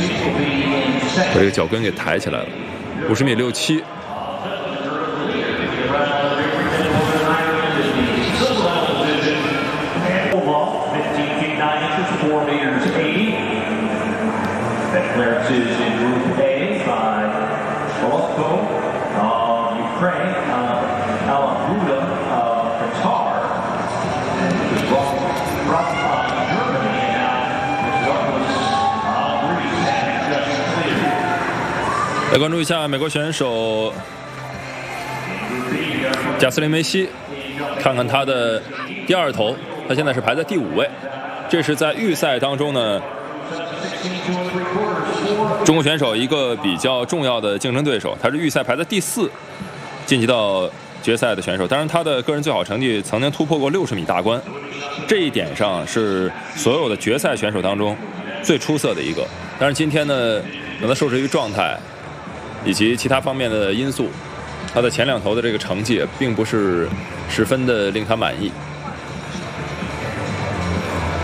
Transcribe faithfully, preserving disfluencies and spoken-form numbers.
把这个脚跟给抬起来了，五十米六七。 Clearances in Group A by Golovko of Ukraine, uh, Alabuda of Qatar, and it was brought from uh, Germany, and now what was uh, Greece and just cleared. 来关注一下美国选手贾斯林梅西，看看他的第二头，他现在是排在第五位，这是在预赛当中呢。中国选手一个比较重要的竞争对手，他是预赛排在第四，晋级到决赛的选手。当然，他的个人最好成绩曾经突破过六十米大关，这一点上是所有的决赛选手当中最出色的一个。但是今天呢，可能受制于状态以及其他方面的因素，他的前两头的这个成绩并不是十分的令他满意。